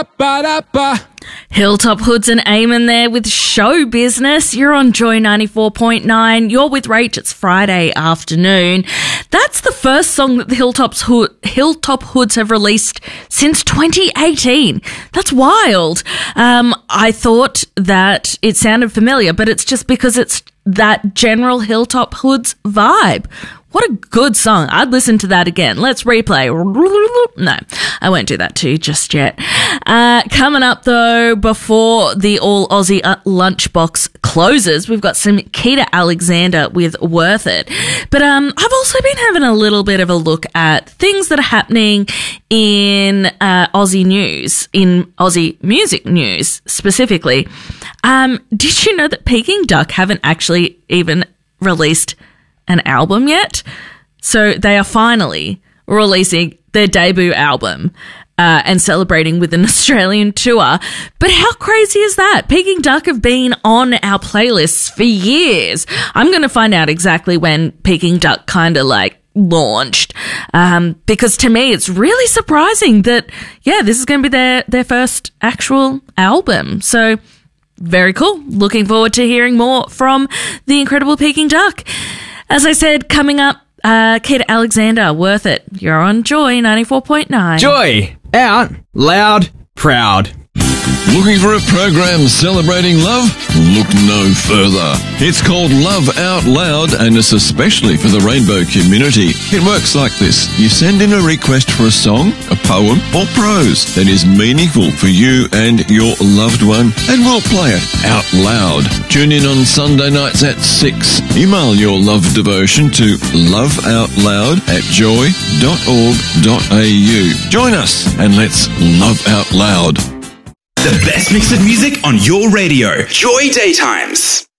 Ba-da-ba-da-ba. Hilltop Hoods and Eamon there with Show Business. You're on Joy 94.9. You're with Rach. It's Friday afternoon. That's the first song that the Hilltop Hoods have released since 2018. That's wild. I thought that it sounded familiar, but it's just because it's that general Hilltop Hoods vibe. What a good song. I'd listen to that again. Let's replay. No, I won't do that to you just yet. Coming up, though, before the All Aussie Lunchbox closes, we've got some Keita Alexander with Worth It. But I've also been having a little bit of a look at things that are happening in Aussie news, in Aussie music news specifically. Did you know that Peking Duck haven't actually even released an album yet? So they are finally releasing their debut album and celebrating with an Australian tour. But how crazy is that? Peking Duck have been on our playlists for years. I'm going to find out exactly when Peking Duck kind of like launched, because to me it's really surprising that, yeah, this is going to be their first actual album. So very cool. Looking forward to hearing more from the incredible Peking Duck. As I said, coming up, Keita Alexander, Worth It. You're on Joy 94.9. Joy, out, loud, proud. Looking for a program celebrating love? Look no further. It's called Love Out Loud, and it's especially for the rainbow community. It works like this. You send in a request for a song, a poem, or prose that is meaningful for you and your loved one, and we'll play it out loud. Tune in on Sunday nights at 6. Email your love devotion to loveoutloud@joy.org.au. Join us and let's love out loud. The best mix of music on your radio. Joy Daytimes.